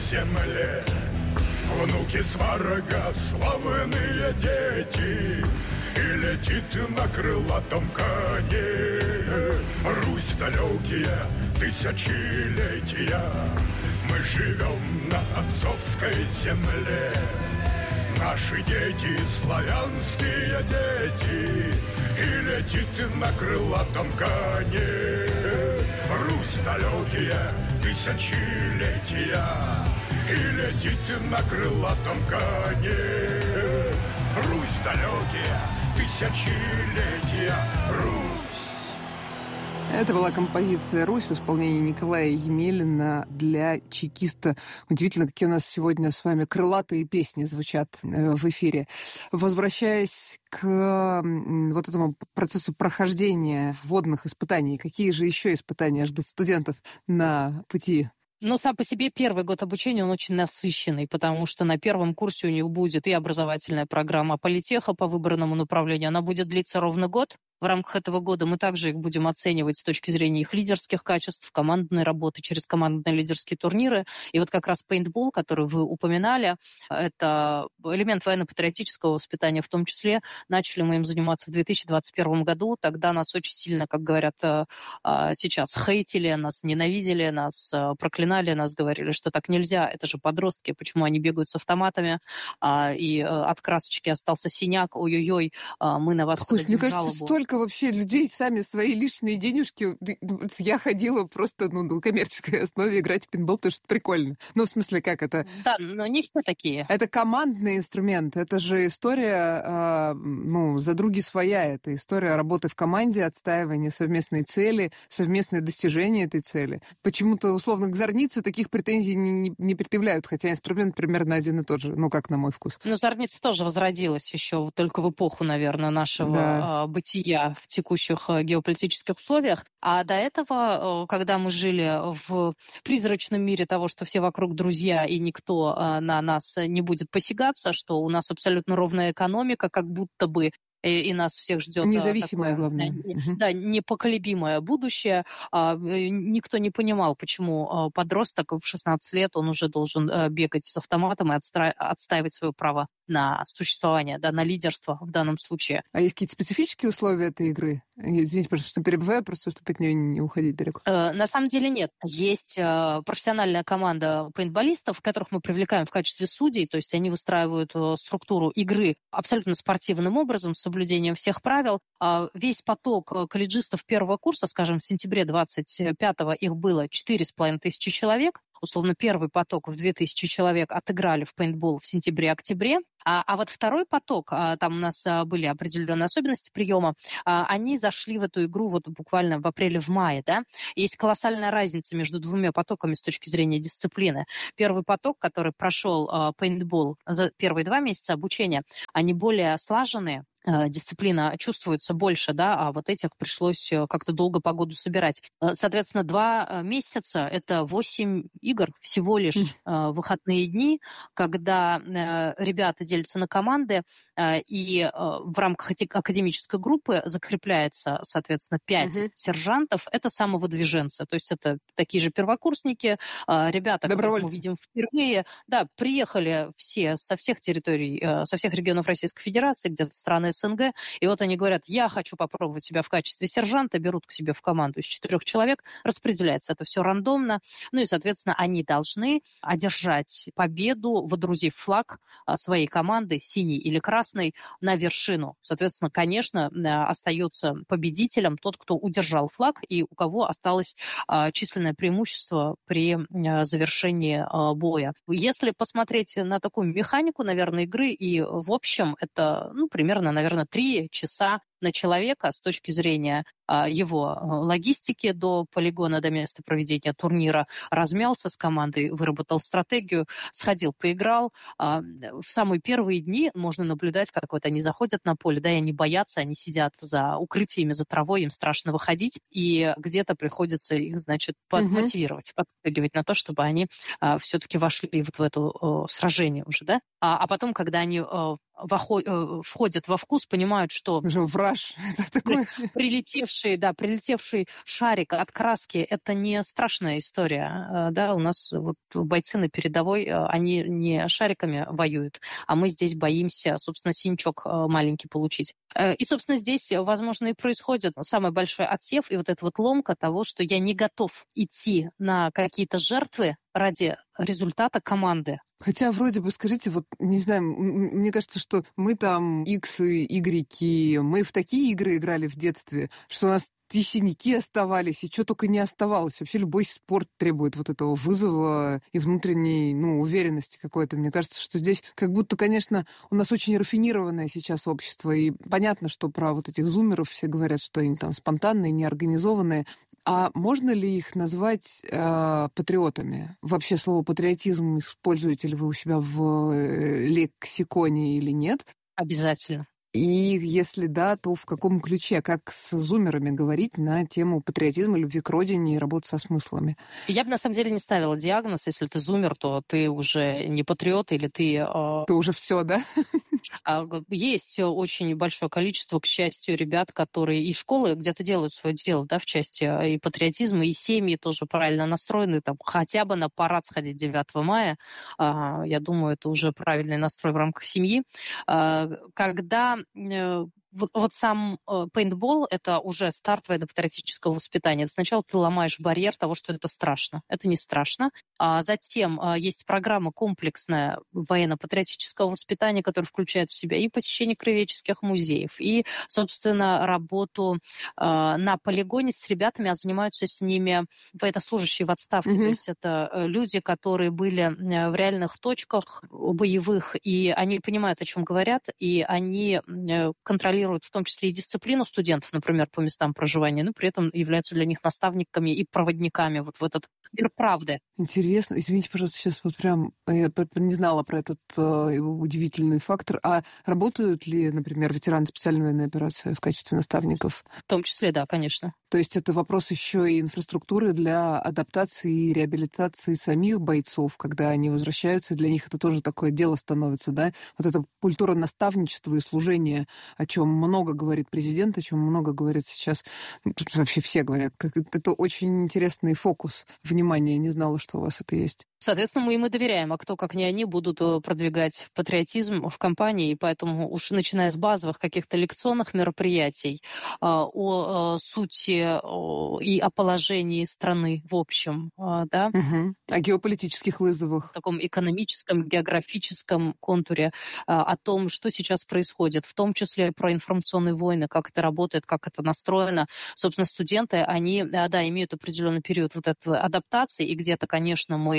земле. Внуки сварога, славные дети, и летит на крылатом коне. Русь далекие тысячелетия, мы живем на отцовской земле. Наши дети, славянские дети, и летит на крылатом коне. Русь далекие тысячелетия, и летит на крылатом коне. Русь далекие тысячелетия, Русь. Это была композиция «Русь» в исполнении Николая Емелина для чекиста. Удивительно, какие у нас сегодня с вами крылатые песни звучат в эфире. Возвращаясь к вот этому процессу прохождения вводных испытаний, какие же еще испытания ждут студентов на пути? Но сам по себе первый год обучения, он очень насыщенный, потому что на первом курсе у них будет и образовательная программа политеха по выбранному направлению. Она будет длиться ровно год. В рамках этого года мы также их будем оценивать с точки зрения их лидерских качеств, командной работы через командные лидерские турниры. И вот как раз пейнтбол, который вы упоминали, это элемент военно-патриотического воспитания в том числе. Начали мы им заниматься в 2021 году. Тогда нас очень сильно, как говорят сейчас, хейтили, нас ненавидели, нас проклинали, нас говорили, что так нельзя. Это же подростки, почему они бегают с автоматами, и от красочки остался синяк. Ой-ой-ой, мы на вас подадим жалобу. Вообще людей сами свои лишние денежки. Я ходила просто на коммерческой основе играть в пейнтбол, потому что это прикольно. Ну, в смысле, как это? Да, но не все такие. Это командный инструмент. Это же история, за други своя. Это история работы в команде, отстаивания совместной цели, совместное достижение этой цели. Почему-то, условно, к Зорнице таких претензий не предъявляют, хотя инструмент примерно один и тот же, как на мой вкус. Зорница тоже возродилась еще только в эпоху, наверное, нашего бытия в текущих геополитических условиях. А до этого, когда мы жили в призрачном мире того, что все вокруг друзья и никто на нас не будет посягаться, что у нас абсолютно ровная экономика, как будто бы и нас всех ждет независимое, главное. Да, непоколебимое будущее. Никто не понимал, почему подросток в 16 лет, он уже должен бегать с автоматом и отстаивать свое право на существование, на лидерство в данном случае. А есть какие-то специфические условия этой игры? Извините, просто что перебиваю, просто чтобы от нее не уходить далеко. На самом деле нет. Есть профессиональная команда пейнтболистов, которых мы привлекаем в качестве судей, то есть они выстраивают структуру игры абсолютно спортивным образом, с соблюдением всех правил. Весь поток колледжистов первого курса, скажем, в сентябре 25-го их было 4500 человек. Условно, первый поток в 2000 человек отыграли в пейнтбол в сентябре-октябре. А вот второй поток, там у нас были определенные особенности приема, они зашли в эту игру вот буквально в апреле-мае. Да? Есть колоссальная разница между двумя потоками с точки зрения дисциплины. Первый поток, который прошел пейнтбол за первые 2 месяца обучения, они более слаженные, дисциплина чувствуется больше, а вот этих пришлось как-то долго погоду собирать. Соответственно, 2 месяца — это 8 игр, всего лишь выходные дни, когда ребята делятся на команды, и в рамках академической группы закрепляется, соответственно, 5 сержантов. Это самовыдвиженцы, то есть это такие же первокурсники, ребята, которых мы видим впервые, приехали все со всех территорий, со всех регионов Российской Федерации, где-то страны СНГ, и вот они говорят: я хочу попробовать себя в качестве сержанта, берут к себе в команду из 4 человек, распределяется это все рандомно, и, соответственно, они должны одержать победу, водрузив флаг своей команды, синий или красный, на вершину. Соответственно, конечно, остается победителем тот, кто удержал флаг и у кого осталось численное преимущество при завершении боя. Если посмотреть на такую механику, наверное, игры, и в общем это, примерно, наверное, 3 часа на человека с точки зрения его логистики до полигона, до места проведения турнира, размялся с командой, выработал стратегию, сходил, поиграл. В самые первые дни можно наблюдать, как вот они заходят на поле, и они боятся, они сидят за укрытиями, за травой, им страшно выходить, и где-то приходится их, подмотивировать, подстегивать на то, чтобы они все-таки вошли вот в это сражение уже, А потом, когда они входят во вкус, понимают, что Уже враж. Это такой... прилетевший шарик от краски – это не страшная история. Да, у нас вот бойцы на передовой, они не шариками воюют, а мы здесь боимся, собственно, синячок маленький получить. И, собственно, здесь, возможно, и происходит самый большой отсев и вот эта вот ломка того, что я не готов идти на какие-то жертвы ради результата команды. Хотя вроде бы, скажите, вот, не знаю, мне кажется, что мы там иксы, игреки, мы в такие игры играли в детстве, что у нас и синяки оставались, и что только не оставалось. Вообще любой спорт требует вот этого вызова и внутренней, уверенности какой-то. Мне кажется, что здесь как будто, конечно, у нас очень рафинированное сейчас общество, и понятно, что про вот этих зумеров все говорят, что они там спонтанные, неорганизованные. А можно ли их назвать патриотами? Вообще слово патриотизм используете ли вы у себя в лексиконе или нет? Обязательно. И если да, то в каком ключе? Как с зумерами говорить на тему патриотизма, любви к родине и работы со смыслами? Я бы, на самом деле, не ставила диагноз. Если ты зумер, то ты уже не патриот или ты... Ты уже все, да? Есть очень большое количество, к счастью, ребят, которые и школы где-то делают свое дело, да, в части и патриотизма, и семьи тоже правильно настроены, там, хотя бы на парад сходить 9 мая. Я думаю, это уже правильный настрой в рамках семьи. Когда вот сам пейнтбол — это уже старт военно-патриотического воспитания. Сначала ты ломаешь барьер того, что это страшно. Это не страшно. А затем есть программа комплексная военно-патриотического воспитания, которая включает в себя и посещение краеведческих музеев, и, собственно, работу на полигоне с ребятами, а занимаются с ними военнослужащие в отставке. То есть это люди, которые были в реальных точках боевых, и они понимают, о чем говорят, и они контролируют в том числе и дисциплину студентов, например, по местам проживания, но при этом являются для них наставниками и проводниками вот в этот мир правды. Интересно. Извините, пожалуйста, сейчас вот прям я не знала про этот удивительный фактор. А работают ли, например, ветераны специальной военной операции в качестве наставников? В том числе, да, конечно. То есть это вопрос еще и инфраструктуры для адаптации и реабилитации самих бойцов, когда они возвращаются, для них это тоже такое дело становится, да? Вот эта культура наставничества и служения, о чем много говорит президент, о чем много говорят сейчас, тут вообще все говорят. Это очень интересный фокус внимания. Не знала, что у вас это есть. Соответственно, мы им и доверяем, а кто, как не они, будут продвигать патриотизм в компании, и поэтому уж начиная с базовых каких-то лекционных мероприятий о сути и о положении страны в общем, да? О геополитических вызовах. В таком экономическом, географическом контуре, о том, что сейчас происходит, в том числе про информационные войны, как это работает, как это настроено. Собственно, студенты, они, да, имеют определенный период вот этой адаптации, и где-то, конечно, мы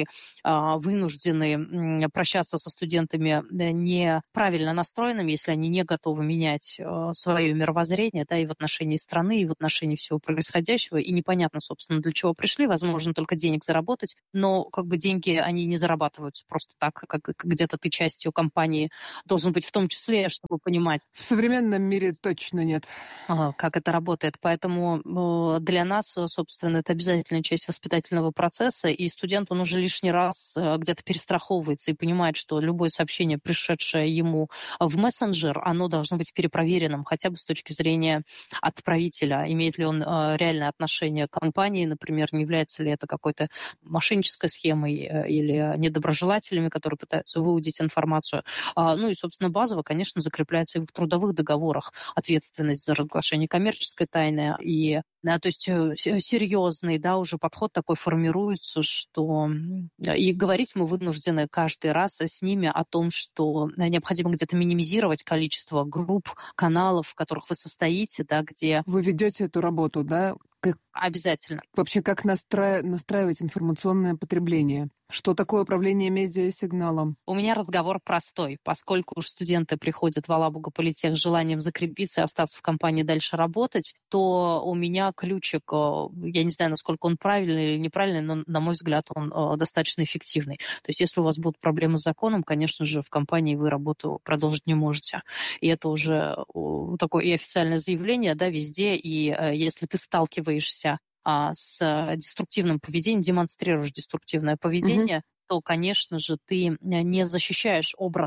вынуждены прощаться со студентами неправильно настроенными, если они не готовы менять свое мировоззрение, да, и в отношении страны, и в отношении всего происходящего, и непонятно, собственно, для чего пришли, возможно, только денег заработать, но как бы деньги, они не зарабатываются просто так, как где-то ты частью компании должен быть в том числе, чтобы понимать. В современном мире точно нет. Как это работает. Поэтому для нас, собственно, это обязательная часть воспитательного процесса, и студент, он уже лишний раз где-то перестраховывается и понимает, что любое сообщение, пришедшее ему в мессенджер, оно должно быть перепроверенным, хотя бы с точки зрения отправителя. Имеет ли он реальное отношение к компании, например, не является ли это какой-то мошеннической схемой или недоброжелателями, которые пытаются выудить информацию. Ну и, собственно, базово, конечно, закрепляется и в трудовых договорах ответственность за разглашение коммерческой тайны. И, да, то есть серьезный, да, уже подход такой формируется, что и говорить мы вынуждены каждый раз с ними о том, что необходимо где-то минимизировать количество групп, каналов, в которых вы состоите, да, где... Вы ведете эту работу, да? Обязательно. Вообще, как настраивать информационное потребление? Что такое управление медиасигналом? У меня разговор простой. Поскольку уж студенты приходят в Алабуга политех с желанием закрепиться и остаться в компании дальше работать, то у меня ключик, я не знаю, насколько он правильный или неправильный, но, на мой взгляд, он достаточно эффективный. То есть, если у вас будут проблемы с законом, конечно же, в компании вы работу продолжить не можете. И это уже такое и официальное заявление, да, везде. И если ты сталкиваешься с деструктивным поведением, демонстрируешь деструктивное поведение, то, конечно же, ты не защищаешь образ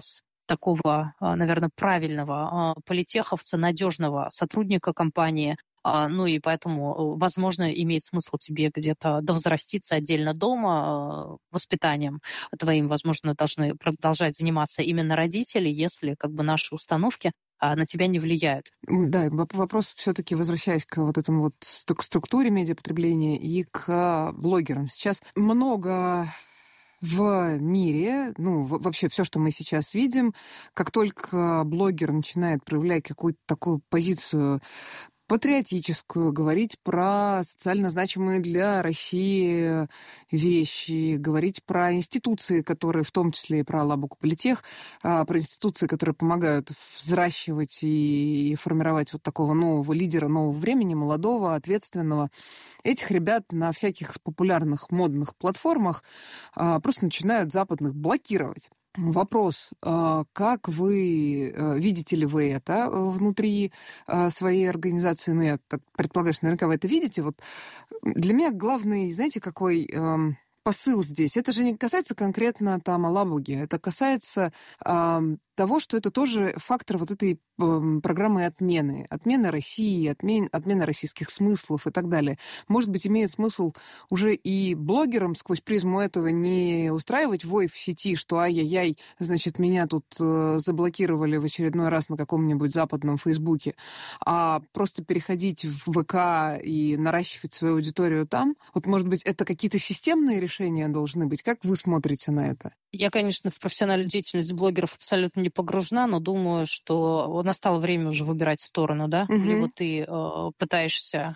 такого, наверное, правильного политеховца, надежного сотрудника компании. Ну и поэтому, возможно, имеет смысл тебе где-то довзраститься отдельно дома воспитанием твоим. Возможно, должны продолжать заниматься именно родители, если как бы наши установки на тебя не влияют. Да, вопрос все-таки, возвращаясь к вот этому вот структуре медиапотребления и к блогерам. Сейчас много в мире, вообще все, что мы сейчас видим, как только блогер начинает проявлять какую-то такую позицию патриотическую, говорить про социально значимые для России вещи, говорить про институции, которые, в том числе и про Алабугу Политех, про институции, которые помогают взращивать и формировать вот такого нового лидера нового времени, молодого, ответственного. Этих ребят на всяких популярных модных платформах просто начинают западных блокировать. Вопрос, как вы, видите ли вы это внутри своей организации? Я так предполагаю, что наверняка вы это видите. Вот для меня главный, знаете, какой посыл здесь? Это же не касается конкретно там Алабуги, это касается того, что это тоже фактор вот этой программы отмены России, отмена российских смыслов и так далее. Может быть, имеет смысл уже и блогерам сквозь призму этого не устраивать вой в сети, что ай-яй-яй, значит, меня тут заблокировали в очередной раз на каком-нибудь западном Фейсбуке, а просто переходить в ВК и наращивать свою аудиторию там. Вот, может быть, это какие-то системные решения должны быть. Как вы смотрите на это? Я, конечно, в профессиональную деятельность блогеров абсолютно не погружена, но думаю, что настало время уже выбирать сторону, да? Либо ты пытаешься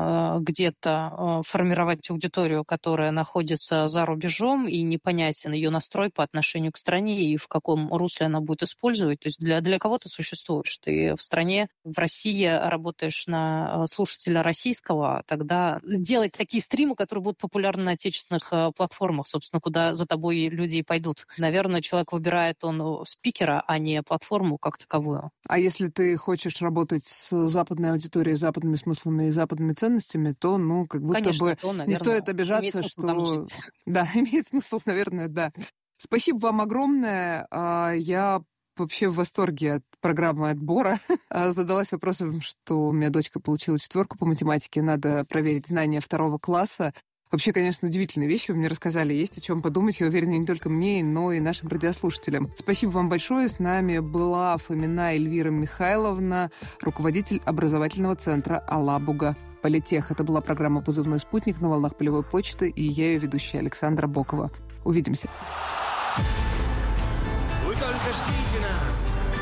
где-то формировать аудиторию, которая находится за рубежом, и непонятен ее настрой по отношению к стране и в каком русле она будет использовать. То есть для кого ты существуешь? Ты в стране, в России работаешь на слушателя российского, тогда делать такие стримы, которые будут популярны на отечественных платформах, собственно, куда за тобой люди и пойдут. Наверное, человек выбирает он спикера, а не платформу как таковую. А если ты хочешь работать с западной аудиторией, западными смыслами и западными ценностями, то, как будто конечно, бы наверное, не стоит обижаться, что... Да, имеет смысл, наверное, да. Спасибо вам огромное. Я вообще в восторге от программы отбора. Задалась вопросом, что у меня дочка получила 4 по математике, надо проверить знания 2 класса. Вообще, конечно, удивительные вещи вы мне рассказали. Есть о чем подумать, я уверена, не только мне, но и нашим радиослушателям. Спасибо вам большое. С нами была Фомина Эльвира Михайловна, руководитель образовательного центра Алабуга Политех. Это была программа «Позывной спутник» на волнах Полевой почты, и я ее ведущая Александра Бокова. Увидимся. Вы только ждите нас.